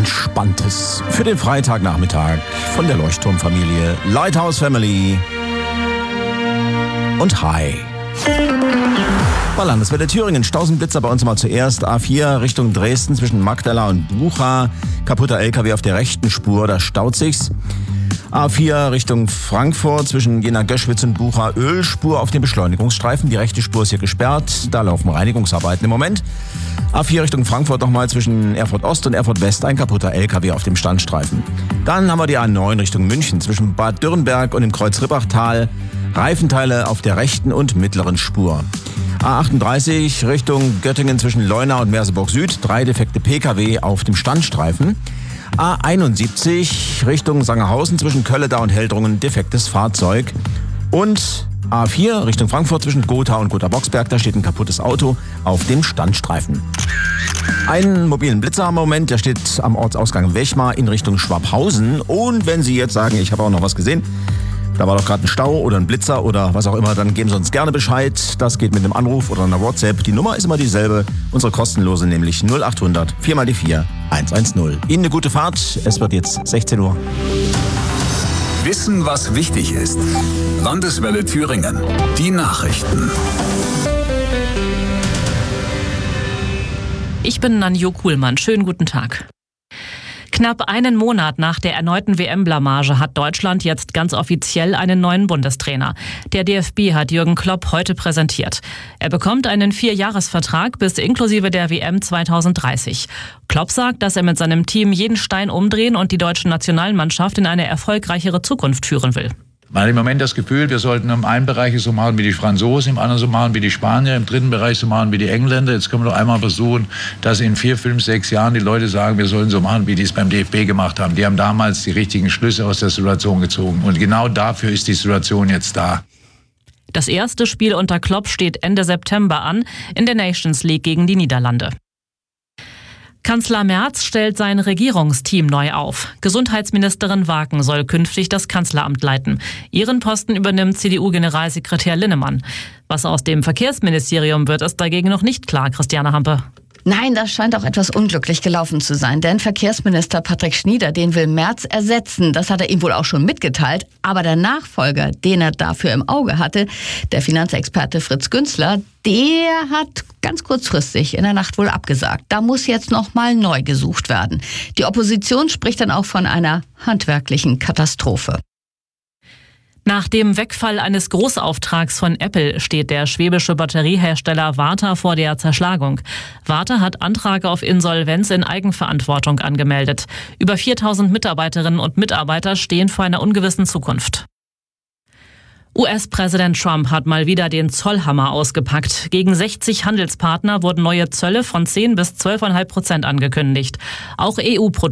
Entspanntes für den Freitagnachmittag von der Leuchtturmfamilie Lighthouse Family und Hi. Bei Landeswelle Thüringen, Stausenblitzer bei uns mal zuerst. A4 Richtung Dresden zwischen Magdala und Bucha. Kaputter LKW auf der rechten Spur, da staut sich's. A4 Richtung Frankfurt zwischen Jena-Göschwitz und Bucha. Ölspur auf dem Beschleunigungsstreifen. Die rechte Spur ist hier gesperrt. Da laufen Reinigungsarbeiten im Moment. A4 Richtung Frankfurt nochmal zwischen Erfurt Ost und Erfurt West. Ein kaputter LKW auf dem Standstreifen. Dann haben wir die A9 Richtung München zwischen Bad Dürrenberg und dem Kreuz Rippachtal. Reifenteile auf der rechten und mittleren Spur. A38 Richtung Göttingen zwischen Leuna und Merseburg Süd. 3 defekte Pkw auf dem Standstreifen. A71 Richtung Sangerhausen zwischen Kölledau und Heldrungen. Defektes Fahrzeug. Und A4 Richtung Frankfurt zwischen Gotha und Gotha-Boxberg. Da steht ein kaputtes Auto auf dem Standstreifen. Einen mobilen Blitzer am Moment, der steht am Ortsausgang Wechmar in Richtung Schwabhausen. Und wenn Sie jetzt sagen, ich habe auch noch was gesehen, da war doch gerade ein Stau oder ein Blitzer oder was auch immer, dann geben Sie uns gerne Bescheid. Das geht mit einem Anruf oder einer WhatsApp. Die Nummer ist immer dieselbe, unsere kostenlose, nämlich 0800 4x4 110. Ihnen eine gute Fahrt, es wird jetzt 16 Uhr. Wissen, was wichtig ist. Landeswelle Thüringen. Die Nachrichten. Ich bin Nanjo Kuhlmann. Schönen guten Tag. Knapp einen Monat nach der erneuten WM-Blamage hat Deutschland jetzt ganz offiziell einen neuen Bundestrainer. Der DFB hat Jürgen Klopp heute präsentiert. Er bekommt einen 4-Jahres-Vertrag bis inklusive der WM 2030. Klopp sagt, dass er mit seinem Team jeden Stein umdrehen und die deutsche Nationalmannschaft in eine erfolgreichere Zukunft führen will. Man hat im Moment das Gefühl, wir sollten im einen Bereich so machen wie die Franzosen, im anderen so machen wie die Spanier, im dritten Bereich so machen wie die Engländer. Jetzt können wir doch einmal versuchen, dass in 4, 5, 6 Jahren die Leute sagen, wir sollen so machen, wie die es beim DFB gemacht haben. Die haben damals die richtigen Schlüsse aus der Situation gezogen. Und genau dafür ist die Situation jetzt da. Das erste Spiel unter Klopp steht Ende September an, in der Nations League gegen die Niederlande. Kanzler Merz stellt sein Regierungsteam neu auf. Gesundheitsministerin Waken soll künftig das Kanzleramt leiten. Ihren Posten übernimmt CDU-Generalsekretär Linnemann. Was aus dem Verkehrsministerium wird, ist dagegen noch nicht klar, Christiane Hampe. Nein, das scheint auch etwas unglücklich gelaufen zu sein, denn Verkehrsminister Patrick Schnieder, den will Merz ersetzen. Das hat er ihm wohl auch schon mitgeteilt. Aber der Nachfolger, den er dafür im Auge hatte, der Finanzexperte Fritz Günzler, der hat ganz kurzfristig in der Nacht wohl abgesagt. Da muss jetzt noch mal neu gesucht werden. Die Opposition spricht dann auch von einer handwerklichen Katastrophe. Nach dem Wegfall eines Großauftrags von Apple steht der schwäbische Batteriehersteller Varta vor der Zerschlagung. Varta hat Antrag auf Insolvenz in Eigenverantwortung angemeldet. Über 4000 Mitarbeiterinnen und Mitarbeiter stehen vor einer ungewissen Zukunft. US-Präsident Trump hat mal wieder den Zollhammer ausgepackt. Gegen 60 Handelspartner wurden neue Zölle von 10 bis 12,5% angekündigt. Auch EU-Produkte